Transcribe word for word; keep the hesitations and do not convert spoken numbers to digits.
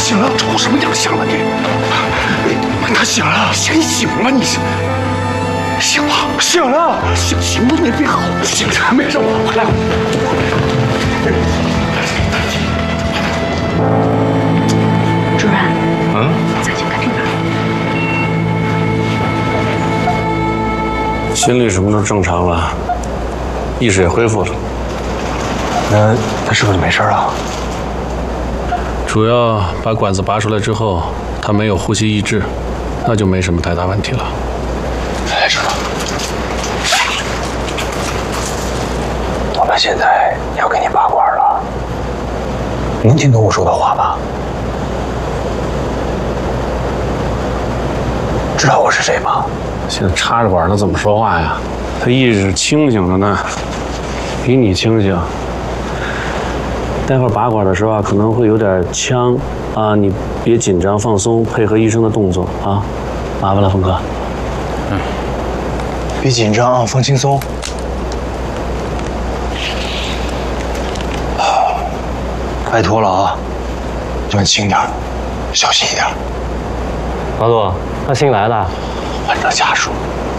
醒了，瞅什么洋相了你？他醒了，先醒了你。醒了，醒了，醒醒了，你别好，醒了，没事，我回来。 主任， 嗯， 咱先看这边。 心率什么都正常了，意识也恢复了。 那他是不是就没事了？ 主要把管子拔出来之后，他没有呼吸抑制，那就没什么太大问题了。 哎，知道。我们现在要给你拔管了，您听懂我说的话吧？知道我是谁吗？ 现在插着管，他怎么说话呀？他意识清醒着呢，比你清醒。待会儿拔管的时候啊，可能会有点呛啊，你别紧张，放松，配合医生的动作啊。麻烦了，峰哥。 嗯，别紧张啊，放轻松。拜托了啊，你们轻点，小心一点。 老总，他新来的。 患者家属